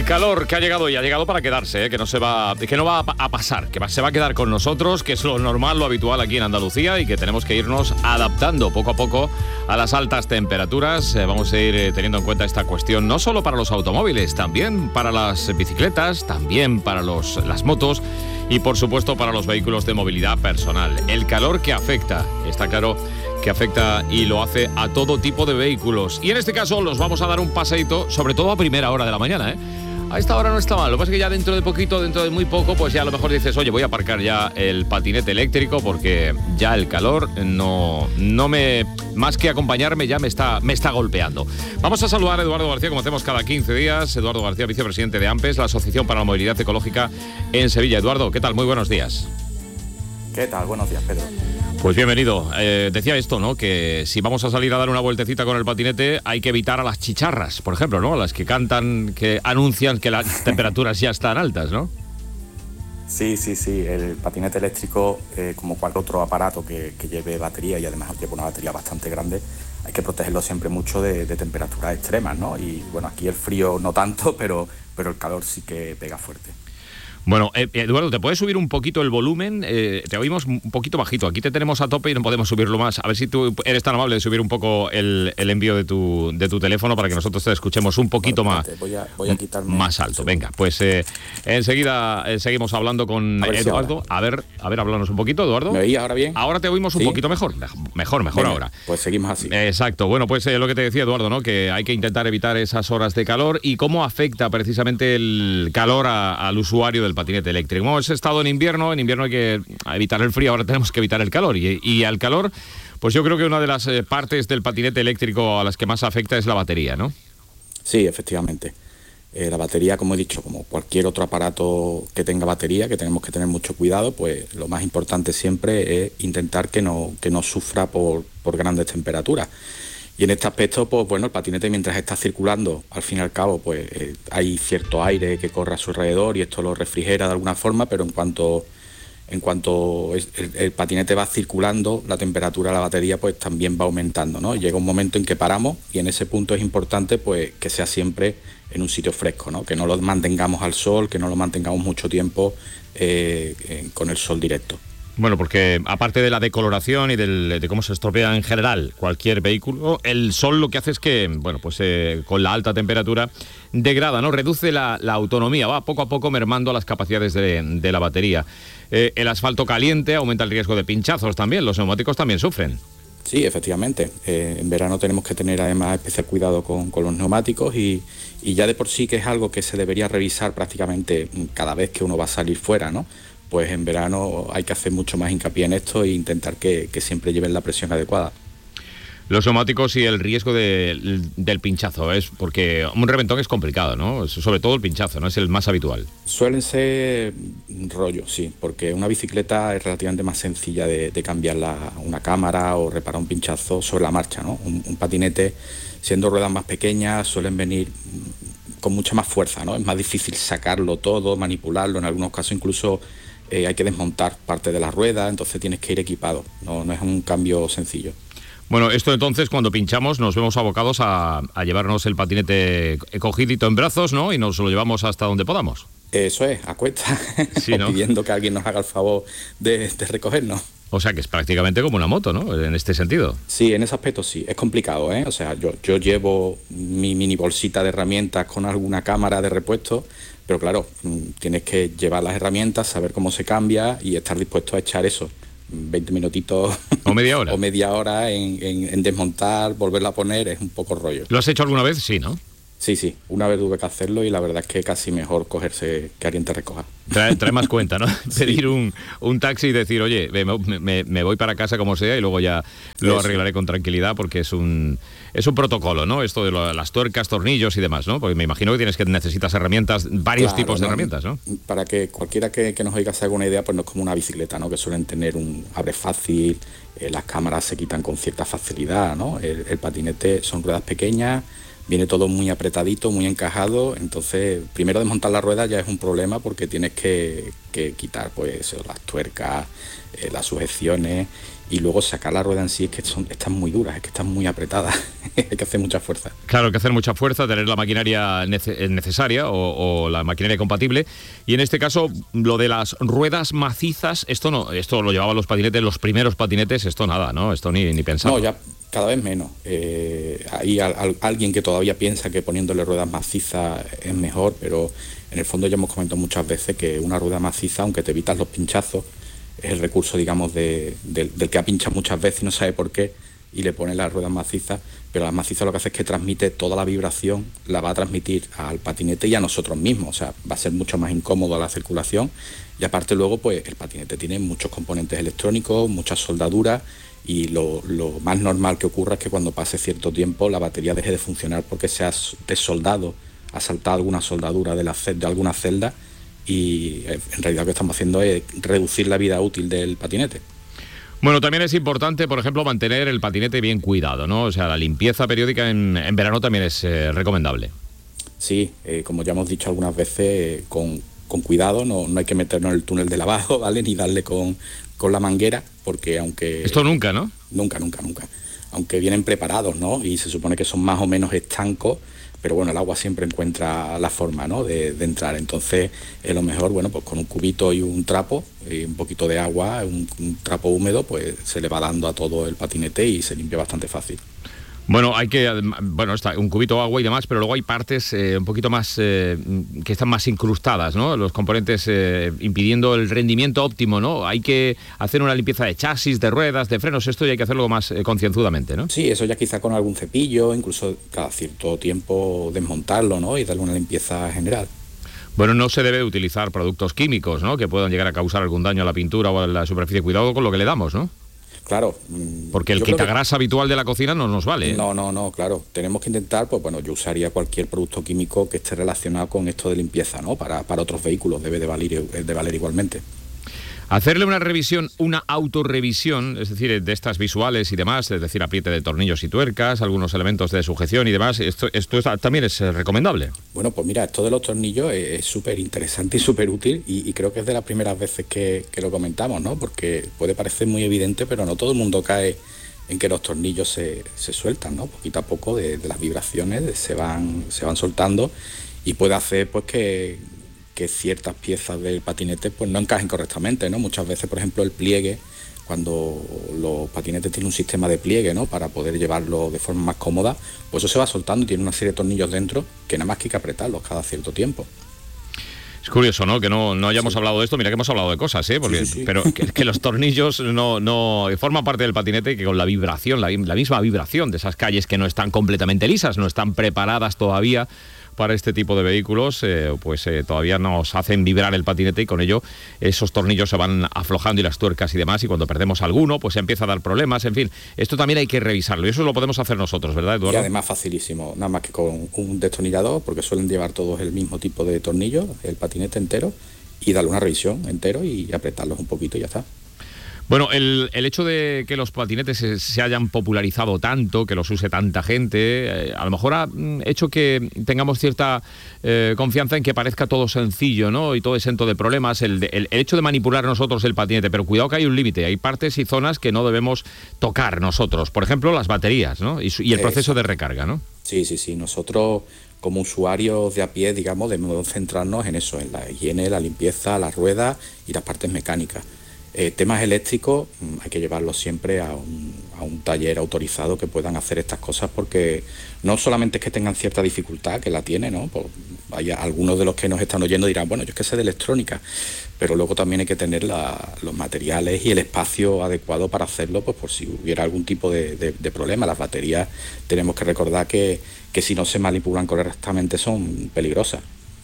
calor que ha llegado y ha llegado para quedarse, que no va a pasar, que se va a quedar con nosotros, que es lo normal, lo habitual aquí en Andalucía y que tenemos que irnos adaptando poco a poco a las altas temperaturas. Vamos a ir teniendo en cuenta esta cuestión no solo para los automóviles, también para las bicicletas, también para las motos y por supuesto para los vehículos de movilidad personal. El calor que afecta, está claro que afecta y lo hace a todo tipo de vehículos. Y en este caso los vamos a dar un paseíto, sobre todo a primera hora de la mañana, A esta hora no está mal, lo que pasa es que ya dentro de muy poco, pues ya a lo mejor dices, oye, voy a aparcar ya el patinete eléctrico porque ya el calor más que acompañarme, ya me está golpeando. Vamos a saludar a Eduardo García, como hacemos cada 15 días. Eduardo García, vicepresidente de AMPES, la Asociación para la Movilidad Ecológica en Sevilla. Eduardo, ¿qué tal? Muy buenos días. ¿Qué tal? Buenos días, Pedro. Pues bienvenido. Decía esto, ¿no? Que si vamos a salir a dar una vueltecita con el patinete hay que evitar a las chicharras, por ejemplo, ¿no? A las que cantan, que anuncian que las temperaturas ya están altas, ¿no? Sí. El patinete eléctrico, como cualquier otro aparato que lleve batería y además lleva una batería bastante grande, hay que protegerlo siempre mucho de temperaturas extremas, ¿no? Y bueno, aquí el frío no tanto, pero el calor sí que pega fuerte. Bueno, Eduardo, ¿te puedes subir un poquito el volumen? Te oímos un poquito bajito. Aquí te tenemos a tope y no podemos subirlo más. A ver si tú eres tan amable de subir un poco el envío de tu teléfono para que nosotros te escuchemos un poquito más. Voy a quitarme más alto. Venga, pues enseguida seguimos hablando con Eduardo. A ver, háblanos un poquito, Eduardo. ¿Me oís ahora bien? Ahora te oímos un poquito mejor. Mejor Venga, ahora. Pues seguimos así. Exacto. Bueno, pues lo que te decía, Eduardo, ¿no? Que hay que intentar evitar esas horas de calor y cómo afecta precisamente el calor al usuario del patinete eléctrico. Hemos estado en invierno hay que evitar el frío, ahora tenemos que evitar el calor y al calor, pues yo creo que una de las partes del patinete eléctrico a las que más afecta es la batería, ¿no? Sí, efectivamente. La batería, como he dicho, como cualquier otro aparato que tenga batería, que tenemos que tener mucho cuidado, pues lo más importante siempre es intentar que no sufra por grandes temperaturas. Y en este aspecto, pues bueno, el patinete mientras está circulando, al fin y al cabo, pues hay cierto aire que corre a su alrededor y esto lo refrigera de alguna forma, pero en cuanto el patinete va circulando, la temperatura de la batería pues también va aumentando, ¿no? Llega un momento en que paramos y en ese punto es importante pues que sea siempre en un sitio fresco, ¿no? Que no lo mantengamos al sol, que no lo mantengamos mucho tiempo con el sol directo. Bueno, porque aparte de la decoloración y de cómo se estropea en general cualquier vehículo, el sol lo que hace es que, bueno, pues con la alta temperatura degrada, ¿no? Reduce la autonomía, va poco a poco mermando las capacidades de la batería. El asfalto caliente aumenta el riesgo de pinchazos también, los neumáticos también sufren. Sí, efectivamente. En verano tenemos que tener además especial cuidado con los neumáticos y ya de por sí que es algo que se debería revisar prácticamente cada vez que uno va a salir fuera, ¿no? Pues en verano hay que hacer mucho más hincapié en esto e intentar que siempre lleven la presión adecuada. Los neumáticos y el riesgo del pinchazo, es porque un reventón es complicado, ¿no? Sobre todo el pinchazo, ¿no? Es el más habitual. Suelen ser rollos, sí, porque una bicicleta es relativamente más sencilla de cambiar una cámara o reparar un pinchazo sobre la marcha, ¿no? Un patinete, siendo ruedas más pequeñas, suelen venir con mucha más fuerza, ¿no? Es más difícil sacarlo todo, manipularlo, en algunos casos incluso hay que desmontar parte de la rueda, entonces tienes que ir equipado, no es un cambio sencillo. Bueno, esto entonces cuando pinchamos nos vemos abocados a llevarnos el patinete cogidito en brazos, ¿no? Y nos lo llevamos hasta donde podamos. Eso es, a cuesta, sí, ¿no? Pidiendo que alguien nos haga el favor de recogernos. O sea que es prácticamente como una moto, ¿no? En este sentido. Sí, en ese aspecto sí, es complicado, ¿eh? O sea, yo llevo mi mini bolsita de herramientas con alguna cámara de repuesto, pero claro, tienes que llevar las herramientas, saber cómo se cambia y estar dispuesto a echar eso, 20 minutitos o media hora, en desmontar, volverla a poner, es un poco rollo. ¿Lo has hecho alguna vez? Sí, ¿no? Sí, una vez tuve que hacerlo y la verdad es que casi mejor cogerse que alguien te recoja. Trae más cuenta, ¿no? Sí. Pedir un taxi y decir, oye, me voy para casa como sea y luego ya lo arreglaré con tranquilidad porque es un protocolo, ¿no? Esto de las tuercas, tornillos y demás, ¿no? Porque me imagino que necesitas herramientas, varios tipos de herramientas, ¿no? Para que cualquiera que nos oiga se haga una idea, pues no es como una bicicleta, ¿no? Que suelen tener un abre fácil, las cámaras se quitan con cierta facilidad, ¿no? El patinete son ruedas pequeñas, viene todo muy apretadito, muy encajado. Entonces, primero desmontar la rueda ya es un problema porque tienes que quitar pues las tuercas, las sujeciones, y luego sacar la rueda en sí, es que están muy duras, es que están muy apretadas. Hay que hacer mucha fuerza. Claro, hay que hacer mucha fuerza, tener la maquinaria necesaria o la maquinaria compatible. Y en este caso, lo de las ruedas macizas, esto lo llevaban los patinetes, los primeros patinetes, esto nada, ¿no? Esto ni pensar. No, ya cada vez menos. Hay alguien que todavía piensa que poniéndole ruedas macizas es mejor, pero en el fondo ya hemos comentado muchas veces que una rueda maciza, aunque te evitas los pinchazos, es el recurso, digamos, del que ha pinchado muchas veces y no sabe por qué, y le pone las ruedas macizas, pero las macizas lo que hace es que transmite toda la vibración, la va a transmitir al patinete y a nosotros mismos, o sea, va a ser mucho más incómodo la circulación, y aparte luego, pues el patinete tiene muchos componentes electrónicos, muchas soldaduras, y lo más normal que ocurra es que cuando pase cierto tiempo la batería deje de funcionar porque se ha desoldado, ha saltado alguna soldadura de alguna celda, y en realidad lo que estamos haciendo es reducir la vida útil del patinete. Bueno, también es importante, por ejemplo, mantener el patinete bien cuidado, ¿no? O sea, la limpieza periódica en verano también es recomendable. Sí, como ya hemos dicho algunas veces, con cuidado, no hay que meternos en el túnel de lavado, ¿vale? Ni darle con la manguera, porque aunque... Esto nunca, ¿no? Nunca. Aunque vienen preparados, ¿no? Y se supone que son más o menos estancos, pero bueno, el agua siempre encuentra la forma, ¿no?, de entrar. Entonces, es lo mejor, bueno, pues con un cubito y un trapo, y un poquito de agua, un trapo húmedo, pues se le va dando a todo el patinete y se limpia bastante fácil. Bueno, está un cubito de agua y demás, pero luego hay partes un poquito más que están más incrustadas, ¿no? Los componentes impidiendo el rendimiento óptimo, ¿no? Hay que hacer una limpieza de chasis, de ruedas, de frenos, esto ya hay que hacerlo más concienzudamente, ¿no? Sí, eso ya quizá con algún cepillo, incluso cada cierto tiempo desmontarlo, ¿no?, y darle una limpieza general. Bueno, no se debe utilizar productos químicos, ¿no?, que puedan llegar a causar algún daño a la pintura o a la superficie. Cuidado con lo que le damos, ¿no? Claro. Porque el quitagrasa habitual de la cocina no nos vale. No, claro. Tenemos que intentar, pues bueno, yo usaría cualquier producto químico que esté relacionado con esto de limpieza, ¿no? Para otros vehículos debe de valer igualmente. Hacerle una revisión, una autorrevisión, es decir, de estas visuales y demás, es decir, apriete de tornillos y tuercas, algunos elementos de sujeción y demás, esto también es recomendable. Bueno, pues mira, esto de los tornillos es súper interesante y súper útil, y creo que es de las primeras veces que lo comentamos, ¿no? Porque puede parecer muy evidente, pero no todo el mundo cae en que los tornillos se sueltan, ¿no? Poquito a poco de las vibraciones se van soltando, y puede hacer pues que ciertas piezas del patinete pues no encajen correctamente, ¿no? Muchas veces, por ejemplo, el pliegue, cuando los patinetes tienen un sistema de pliegue, ¿no?, para poder llevarlo de forma más cómoda, pues eso se va soltando y tiene una serie de tornillos dentro que nada más que hay que apretarlos cada cierto tiempo. Es curioso, ¿no?, que no hayamos hablado de esto. Mira que hemos hablado de cosas, porque, sí. Pero que los tornillos no forman parte del patinete, que con la vibración, la misma vibración de esas calles que no están completamente lisas, no están preparadas todavía para este tipo de vehículos, todavía nos hacen vibrar el patinete, y con ello esos tornillos se van aflojando y las tuercas y demás, y cuando perdemos alguno pues empieza a dar problemas. En fin, esto también hay que revisarlo, y eso lo podemos hacer nosotros, ¿verdad, Eduardo? Y además facilísimo, nada más que con un destornillador, porque suelen llevar todos el mismo tipo de tornillos, el patinete entero, y darle una revisión entero y apretarlos un poquito y ya está. Bueno, el hecho de que los patinetes se hayan popularizado tanto, que los use tanta gente, a lo mejor ha hecho que tengamos cierta confianza en que parezca todo sencillo, ¿no?, y todo exento de problemas, el hecho de manipular nosotros el patinete, pero cuidado que hay un límite, hay partes y zonas que no debemos tocar nosotros, por ejemplo las baterías, ¿no?, y el proceso de recarga, ¿no? Sí, nosotros como usuarios de a pie, digamos, debemos centrarnos en eso, en la higiene, la limpieza, las ruedas y las partes mecánicas. Temas eléctricos hay que llevarlos siempre a un taller autorizado que puedan hacer estas cosas, porque no solamente es que tengan cierta dificultad, que la tiene, ¿no? Pues algunos de los que nos están oyendo dirán, bueno, yo es que sé de electrónica, pero luego también hay que tener los materiales y el espacio adecuado para hacerlo, pues por si hubiera algún tipo de problema. Las baterías tenemos que recordar que si no se manipulan correctamente son peligrosas.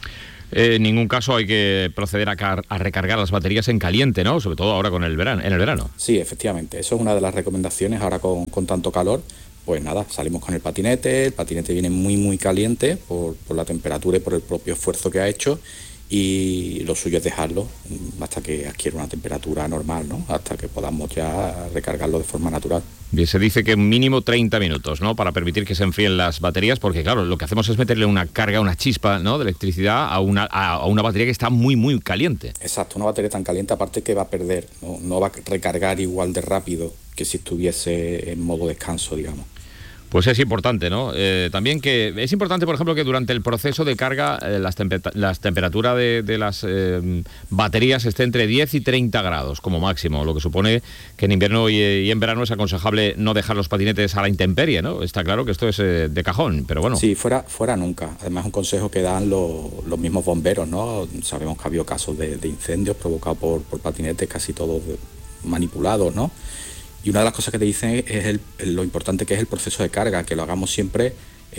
En ningún caso hay que proceder a recargar las baterías en caliente, ¿no? Sobre todo ahora en el verano. Sí, efectivamente. Eso es una de las recomendaciones ahora con tanto calor. Pues nada, salimos con el patinete viene muy muy caliente por la temperatura y por el propio esfuerzo que ha hecho, y lo suyo es dejarlo hasta que adquiera una temperatura normal, ¿no? Hasta que podamos ya recargarlo de forma natural. Bien, se dice que mínimo 30 minutos, ¿no? Para permitir que se enfríen las baterías, porque claro, lo que hacemos es meterle una carga, una chispa, ¿no?, de electricidad a una batería que está muy, muy caliente. Exacto, una batería tan caliente aparte que va a perder, no va a recargar igual de rápido que si estuviese en modo descanso, digamos. Pues es importante, ¿no? También que es importante, por ejemplo, que durante el proceso de carga las temperaturas de las baterías esté entre 10 y 30 grados como máximo, lo que supone que en invierno y en verano es aconsejable no dejar los patinetes a la intemperie, ¿no? Está claro que esto es de cajón, pero bueno. Sí, fuera nunca. Además es un consejo que dan los mismos bomberos, ¿no? Sabemos que ha habido casos de incendios provocados por patinetes casi todos manipulados, ¿no? Y una de las cosas que te dicen es lo importante que es el proceso de carga, que lo hagamos siempre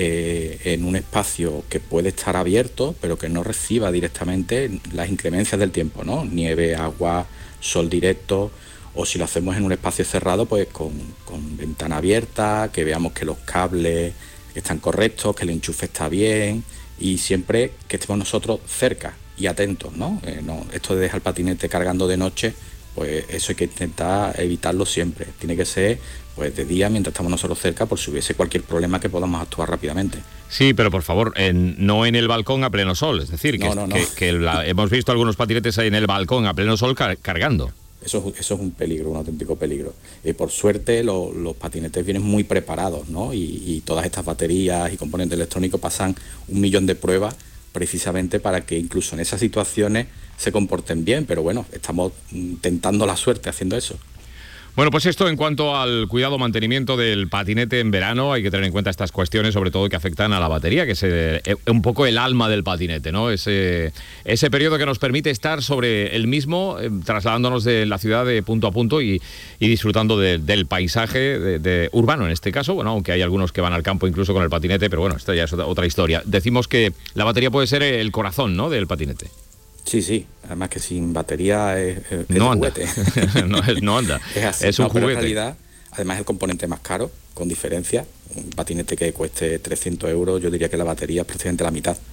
en un espacio que puede estar abierto, pero que no reciba directamente las inclemencias del tiempo, ¿no? Nieve, agua, sol directo, o si lo hacemos en un espacio cerrado, pues con ventana abierta, que veamos que los cables están correctos, que el enchufe está bien, y siempre que estemos nosotros cerca y atentos, ¿no? Esto de dejar el patinete cargando de noche, pues eso hay que intentar evitarlo siempre. Tiene que ser pues de día mientras estamos nosotros cerca, por si hubiese cualquier problema que podamos actuar rápidamente. Sí, pero por favor, no en el balcón a pleno sol. Es decir, hemos visto algunos patinetes ahí en el balcón a pleno sol cargando. Eso es un peligro, un auténtico peligro. Por suerte los patinetes vienen muy preparados, ¿no? Y todas estas baterías y componentes electrónicos pasan 1 millón de pruebas precisamente para que incluso en esas situaciones se comporten bien, pero bueno, estamos tentando la suerte haciendo eso. Bueno, pues esto en cuanto al cuidado o mantenimiento del patinete en verano, hay que tener en cuenta estas cuestiones, sobre todo que afectan a la batería, que es un poco el alma del patinete, ¿no? Ese periodo que nos permite estar sobre el mismo, trasladándonos de la ciudad de punto a punto y disfrutando del paisaje urbano en este caso, bueno, aunque hay algunos que van al campo incluso con el patinete, pero bueno, esta ya es otra historia. Decimos que la batería puede ser el corazón, ¿no?, del patinete. Sí, además que sin batería es no anda. Juguete. no anda. Es así, es un juguete. Pero en realidad, además el componente más caro, con diferencia. Un patinete que cueste 300 euros, yo diría que la batería es prácticamente la mitad.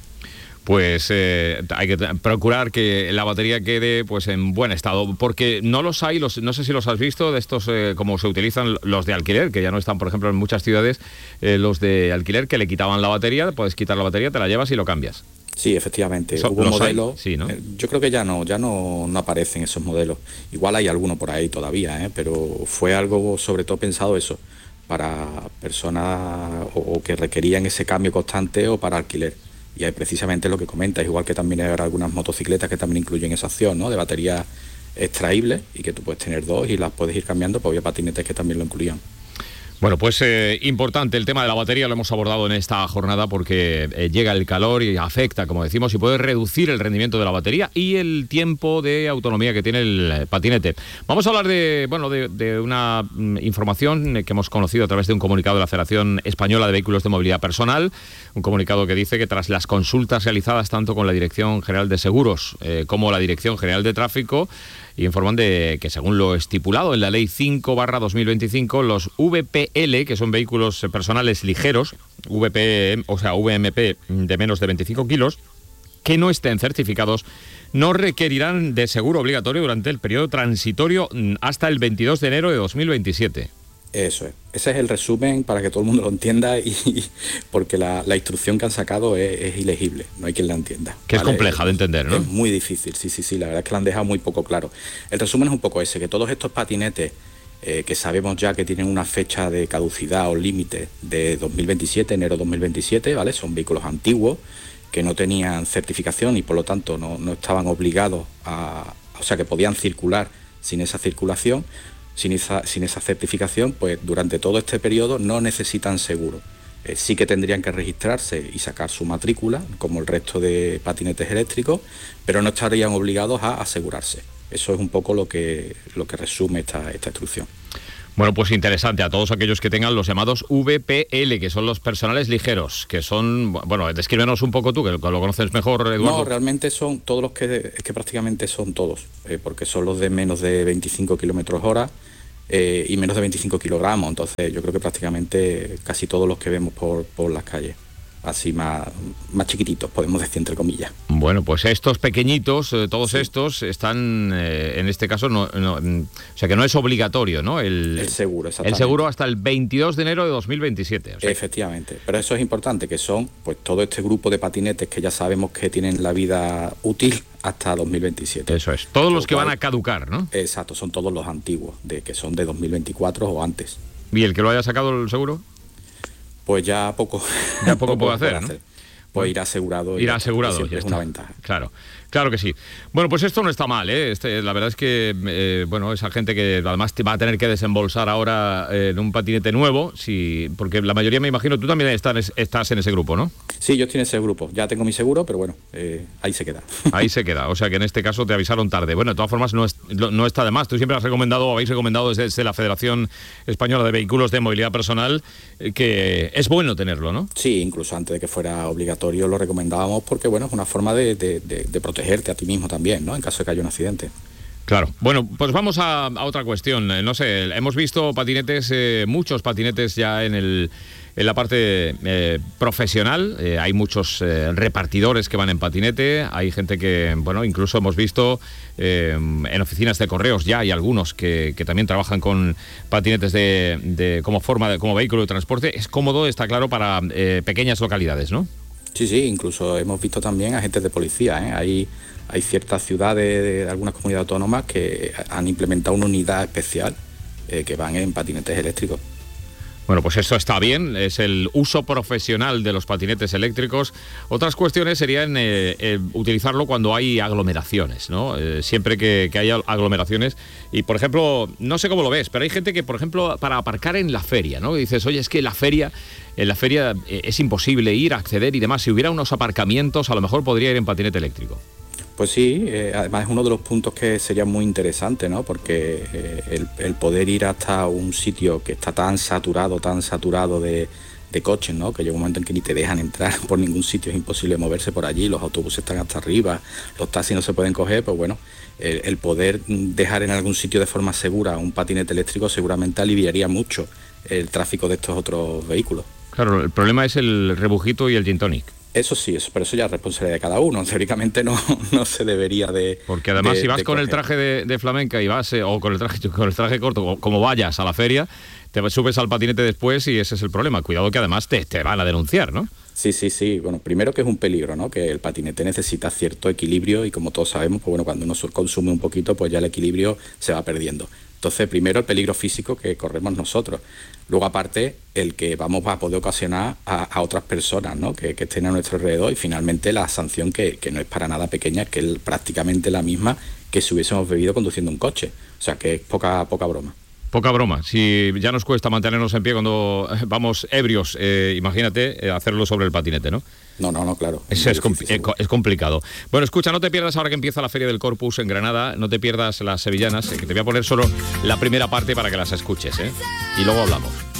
Pues hay que procurar que la batería quede pues en buen estado, porque no los hay, no sé si los has visto, de estos como se utilizan los de alquiler, que ya no están, por ejemplo, en muchas ciudades, los de alquiler que le quitaban la batería, puedes quitar la batería, te la llevas y lo cambias. Sí, efectivamente. Hubo modelos, sí, ¿no? Yo creo que ya no aparecen esos modelos. Igual hay alguno por ahí todavía, pero fue algo sobre todo pensado eso, para personas o que requerían ese cambio constante o para alquiler. Y hay precisamente lo que comentas, igual que también hay algunas motocicletas que también incluyen esa opción, ¿no?, de baterías extraíbles y que tú puedes tener dos y las puedes ir cambiando, pues había patinetes que también lo incluían. Bueno, pues importante el tema de la batería, lo hemos abordado en esta jornada porque llega el calor y afecta, como decimos, y puede reducir el rendimiento de la batería y el tiempo de autonomía que tiene el patinete. Vamos a hablar de una información que hemos conocido a través de un comunicado de la Federación Española de Vehículos de Movilidad Personal, un comunicado que dice que tras las consultas realizadas tanto con la Dirección General de Seguros como la Dirección General de Tráfico, informan de que según lo estipulado en la Ley 5/2025, los VPL, que son vehículos personales ligeros, VMP de menos de 25 kilos, que no estén certificados, no requerirán de seguro obligatorio durante el periodo transitorio hasta el 22 de enero de 2027. Eso es. Ese es el resumen para que todo el mundo lo entienda porque la instrucción que han sacado es ilegible, no hay quien la entienda. Que ¿vale? Es compleja de entender, ¿no? Es muy difícil, sí, la verdad es que la han dejado muy poco claro. El resumen es un poco ese, que todos estos patinetes que sabemos ya que tienen una fecha de caducidad o límite de 2027, enero 2027, ¿vale? Son vehículos antiguos que no tenían certificación y por lo tanto no estaban obligados o sea que podían circular sin esa circulación. Sin esa certificación, pues durante todo este periodo no necesitan seguro. Sí que tendrían que registrarse y sacar su matrícula, como el resto de patinetes eléctricos, pero no estarían obligados a asegurarse. Eso es un poco lo que resume esta instrucción. Bueno, pues interesante, a todos aquellos que tengan los llamados VPL, que son los personales ligeros, que son, bueno, descríbenos un poco tú, que lo conoces mejor, Eduardo. No, realmente son todos los que prácticamente son todos, porque son los de menos de 25 kilómetros hora y menos de 25 kilogramos, entonces yo creo que prácticamente casi todos los que vemos por las calles. así más chiquititos, podemos decir entre comillas. Bueno, pues estos pequeñitos, todos estos, están, en este caso, o sea que no es obligatorio, ¿no? El seguro, exactamente. El seguro hasta el 22 de enero de 2027. O sea, efectivamente, pero eso es importante, que son pues todo este grupo de patinetes que ya sabemos que tienen la vida útil hasta 2027. Eso es, todos los que van a caducar, ¿no? Exacto, son todos los antiguos, que son de 2024 o antes. ¿Y el que lo haya sacado el seguro? Pues ya poco puede hacer, ¿no? Pues irá asegurado. Irá asegurado, siempre ya es está. una ventaja. Claro que sí. Bueno, pues esto no está mal, ¿eh? La verdad es que, esa gente que además te va a tener que desembolsar ahora en un patinete nuevo, porque la mayoría, me imagino, tú también estás en ese grupo, ¿no? Sí, yo estoy en ese grupo. Ya tengo mi seguro, pero bueno, ahí se queda. Ahí se queda. O sea que en este caso te avisaron tarde. Bueno, de todas formas, no está de más. Tú siempre habéis recomendado desde la Federación Española de Vehículos de Movilidad Personal que es bueno tenerlo, ¿no? Sí, incluso antes de que fuera obligatorio lo recomendábamos porque, bueno, es una forma de protegerte a ti mismo también, ¿no? En caso de que haya un accidente. Claro. Bueno, pues vamos a otra cuestión. No sé, hemos visto patinetes, muchos patinetes ya en la parte profesional. Hay muchos repartidores que van en patinete. Hay gente que, bueno, incluso hemos visto en oficinas de correos ya hay algunos que también trabajan con patinetes como vehículo de transporte. Es cómodo, está claro, para pequeñas localidades, ¿no? Sí, incluso hemos visto también agentes de policía, ¿eh? Hay ciertas ciudades de algunas comunidades autónomas que han implementado una unidad especial que van en patinetes eléctricos. Bueno, pues eso está bien, es el uso profesional de los patinetes eléctricos. Otras cuestiones serían utilizarlo cuando hay aglomeraciones, ¿no? Siempre que haya aglomeraciones. Y, por ejemplo, no sé cómo lo ves, pero hay gente que, por ejemplo, para aparcar en la feria, ¿no? Y dices, oye, es que en la feria es imposible ir, acceder y demás. Si hubiera unos aparcamientos, a lo mejor podría ir en patinete eléctrico. Pues sí, además es uno de los puntos que sería muy interesante, ¿no? Porque el poder ir hasta un sitio que está tan saturado de coches, ¿no? Que llega un momento en que ni te dejan entrar por ningún sitio, es imposible moverse por allí, los autobuses están hasta arriba, los taxis no se pueden coger, pues bueno, el poder dejar en algún sitio de forma segura un patinete eléctrico seguramente aliviaría mucho el tráfico de estos otros vehículos. Claro, el problema es el rebujito y el gin tonic. Eso sí, pero eso ya es responsabilidad de cada uno. Teóricamente no se debería de... Porque además si vas con el traje de flamenca y vas, o con el traje corto, como vayas a la feria, te subes al patinete después y ese es el problema. Cuidado que además te van a denunciar, ¿no? Sí. Bueno, primero que es un peligro, ¿no? Que el patinete necesita cierto equilibrio y como todos sabemos, pues bueno, cuando uno consume un poquito, pues ya el equilibrio se va perdiendo. Entonces, primero el peligro físico que corremos nosotros. Luego, aparte, el que vamos a poder ocasionar a otras personas, ¿no? que estén a nuestro alrededor. Y finalmente la sanción que no es para nada pequeña, que es prácticamente la misma que si hubiésemos bebido conduciendo un coche. O sea, que es poca broma. Poca broma. Si ya nos cuesta mantenernos en pie cuando vamos ebrios, imagínate hacerlo sobre el patinete, ¿no? No, claro. Es complicado. Bueno, escucha, no te pierdas ahora que empieza la Feria del Corpus en Granada, no te pierdas las sevillanas, que te voy a poner solo la primera parte para que las escuches, ¿eh? Y luego hablamos.